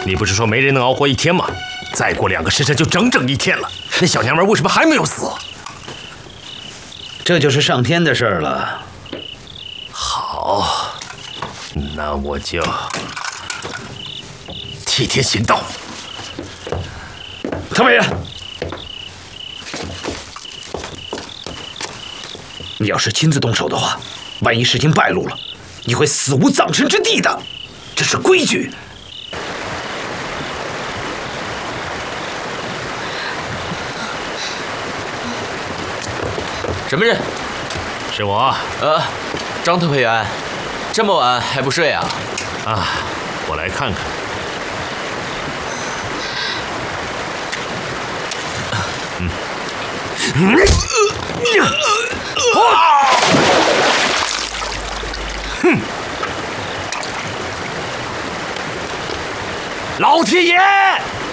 你不是说没人能熬活1天吗？再过2个时辰就整整1天了，那小娘们为什么还没有死？ 这就是上天的事儿了。 好，那我就替天行道。 特派员，你要是亲自动手的话，万一事情败露了，你会死无葬身之地的，这是规矩。 什么人？ 是我。 张特派员，这么晚还不睡啊？ 啊，我来看看。老天爷！